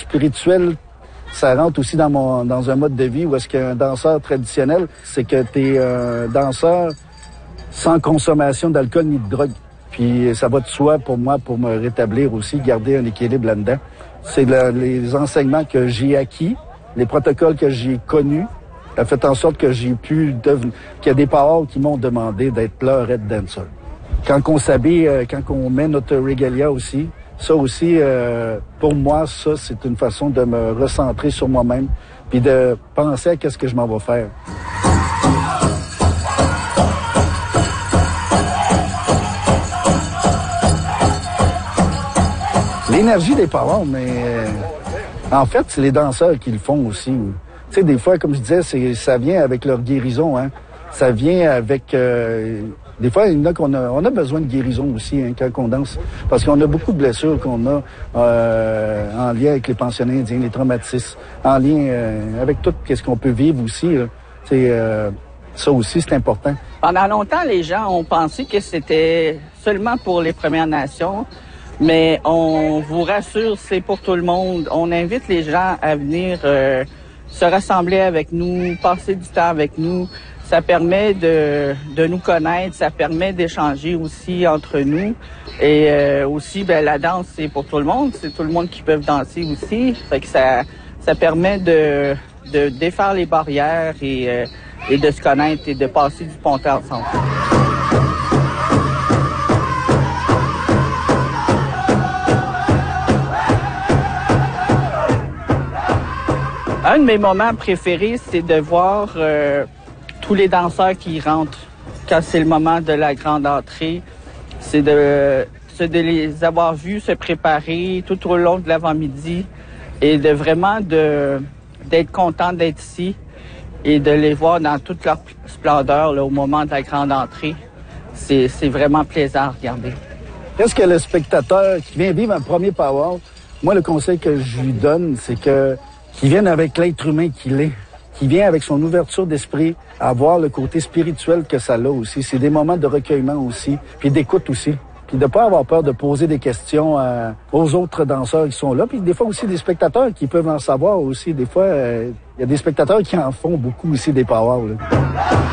spirituel, ça rentre aussi dans un mode de vie où est-ce qu'un danseur traditionnel, c'est que tu es un danseur sans consommation d'alcool ni de drogue. Puis ça va de soi pour moi, pour me rétablir aussi, garder un équilibre là-dedans. C'est les enseignements que j'ai acquis, les protocoles que j'ai connus, a fait en sorte que j'ai pu devenir, qu'il y a des parents qui m'ont demandé d'être là, red dancer. Quand on s'habille, quand on met notre regalia aussi, ça aussi, pour moi, ça, c'est une façon de me recentrer sur moi-même puis de penser à qu'est-ce que je m'en vais faire. L'énergie des parents, mais en fait, c'est les danseurs qui le font aussi. Tu sais, des fois, comme je disais, ça vient avec leur guérison, hein. Ça vient avec... des fois, il y en a on a besoin de guérison aussi, hein, quand on danse. Parce qu'on a beaucoup de blessures qu'on a en lien avec les pensionnés indiens, les traumatismes, en lien avec tout ce qu'on peut vivre aussi. Ça aussi, c'est important. Pendant longtemps, les gens ont pensé que c'était seulement pour les Premières Nations. Mais on vous rassure, c'est pour tout le monde. On invite les gens à venir se rassembler avec nous, passer du temps avec nous. Ça permet de nous connaître, ça permet d'échanger aussi entre nous. Et aussi, la danse, c'est pour tout le monde. C'est tout le monde qui peut danser aussi. Fait que ça permet de défaire les barrières et de se connaître et de passer du bon temps ensemble. Un de mes moments préférés, c'est de voir tous les danseurs qui rentrent quand c'est le moment de la grande entrée. C'est de les avoir vus se préparer tout au long de l'avant-midi et de vraiment d'être content d'être ici et de les voir dans toute leur splendeur là, au moment de la grande entrée. C'est vraiment plaisant à regarder. Qu'est-ce que le spectateur qui vient vivre un premier power, moi, le conseil que je lui donne, c'est qu'il vienne avec l'être humain qu'il est, qu'il vient avec son ouverture d'esprit à voir le côté spirituel que ça a aussi. C'est des moments de recueillement aussi, puis d'écoute aussi. Puis de pas avoir peur de poser des questions aux autres danseurs qui sont là. Puis des fois aussi des spectateurs qui peuvent en savoir aussi. Des fois, il y a des spectateurs qui en font beaucoup aussi des powers.